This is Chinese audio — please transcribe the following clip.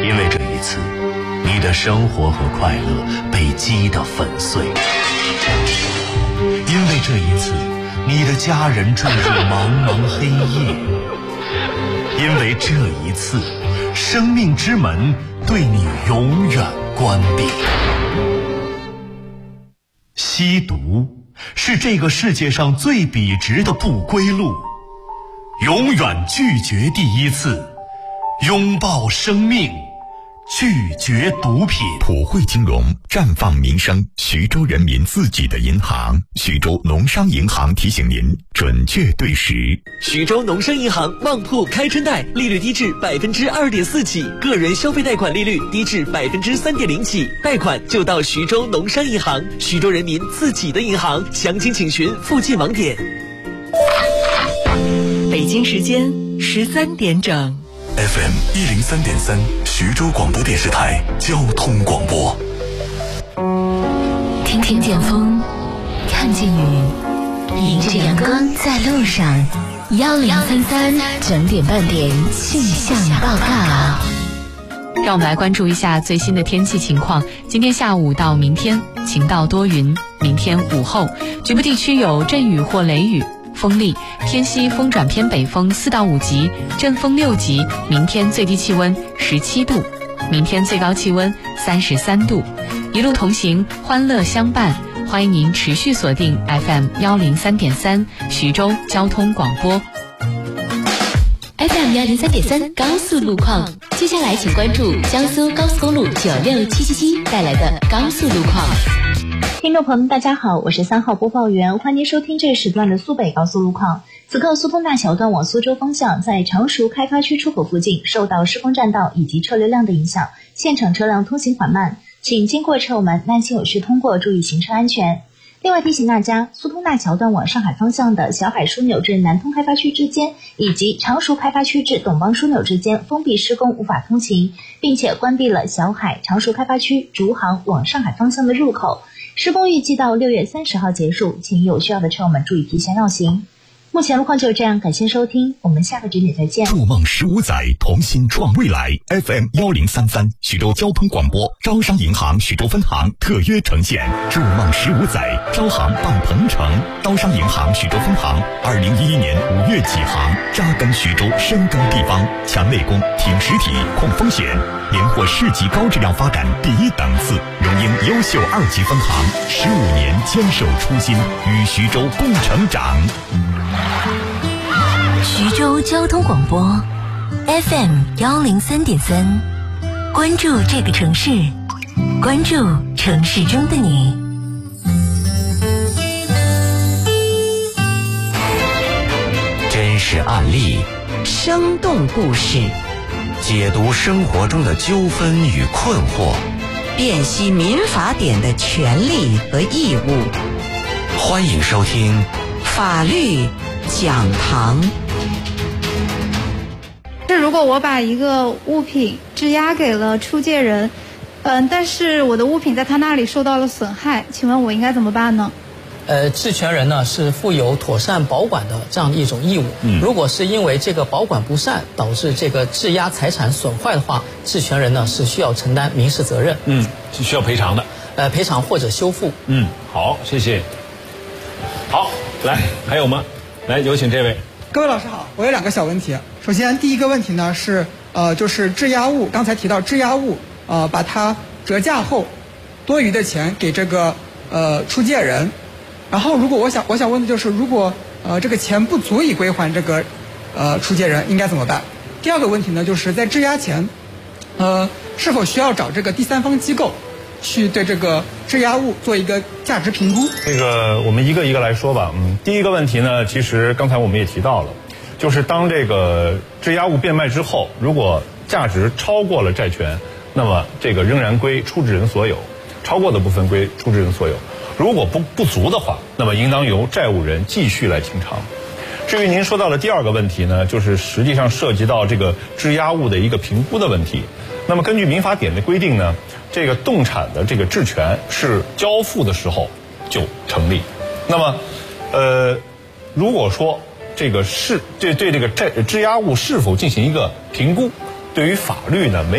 因为这一次，你的生活和快乐被击得粉碎；因为这一次，你的家人坠入茫茫黑夜；因为这一次，生命之门对你永远关闭。吸毒是这个世界上最笔直的不归路，永远拒绝第一次，拥抱生命，拒绝毒品。 普惠金融绽放民生，徐州人民自己的银行，徐州农商银行提醒您准确对时。 徐州农商银行旺铺开春贷，利率低至2.4%起，个人消费贷款利率低至3.0%起，贷款就到徐州农商银行，徐州人民自己的银行。详情请询附近网点。 北京时间13点整。 FM 103.3，徐州广播电视台交通广播。 听见风，看见雨，迎着阳光在路上。1033整点半点气象报告。 让我们来关注一下最新的天气情况。今天下午到明天晴到多云，明天午后局部地区有阵雨或雷雨，风力偏西风转偏北风4到5级，阵风6级。明天最低气温17度，明天最高气温33度。一路同行，欢乐相伴，欢迎您持续锁定 FM 103.3徐州交通广播。 FM 103.3高速路况，接下来请关注江苏高速公路96777带来的高速路况。 听众朋友们，大家好，我是3号播报员，欢迎您收听这一时段的苏北高速路况。此刻苏通大桥段往苏州方向，在常熟开发区出口附近，受到施工占道以及车流量的影响，现场车辆通行缓慢，请经过车友们耐心有序通过，注意行车安全。另外提醒大家，苏通大桥段往上海方向的小海枢纽至南通开发区之间，以及常熟开发区至董邦枢纽之间封闭施工，无法通行，并且关闭了小海、常熟开发区逐航往上海方向的入口。施工预计到6月30号结束，请有需要的车友们注意提前绕行。目前路况就是这样，感谢收听，我们下个整点再见。 筑梦15载，同心创未来。FM 1033，徐州交通广播，招商银行徐州分行特约呈现。筑梦15载，招行办鹏程。招商银行徐州分行2011年5月起航，扎根徐州，深耕地方，强内功，挺实体，控风险，连获市级高质量发展第1档次，荣膺优秀2级分行，15年坚守初心，与徐州共成长。 徐州交通广播 FM 103.3，关注这个城市，关注城市中的你。 真实案例， 生动故事， 解读生活中的纠纷与困惑， 辨析民法典的权利和义务。 欢迎收听法律讲堂。 如果我把一个物品质押给了出借人，但是我的物品在他那里受到了损害，请问我应该怎么办呢？ 质权人呢是负有妥善保管的这样一种义务。如果是因为这个保管不善导致这个质押财产损坏的话，质权人呢是需要承担民事责任。 是需要赔偿的。 赔偿或者修复。 好，谢谢。好，来，还有吗？来，有请这位。 各位老师好，我有2个小问题。首先，第一个问题呢是，就是质押物，刚才提到质押物，把它折价后，多余的钱给这个出借人，然后如果我想问的就是，如果这个钱不足以归还这个出借人，应该怎么办？第二个问题呢，就是在质押前，是否需要找这个第三方机构去对这个质押物做一个价值评估？ 这个我们一个一个来说吧。第一个问题呢，其实刚才我们也提到了，就是当这个质押物变卖之后，如果价值超过了债权，那么这个仍然归出质人所有，超过的部分归出质人所有。如果不足的话，那么应当由债务人继续来清偿。至于您说到的第二个问题呢，就是实际上涉及到这个质押物的一个评估的问题。那么根据民法典的规定呢，这个动产的这个质权是交付的时候就成立。那么如果说这个对这个质押物是否进行一个评估，对于法律呢没